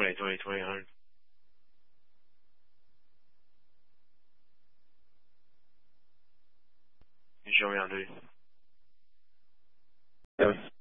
800. You show me how to do. Yeah.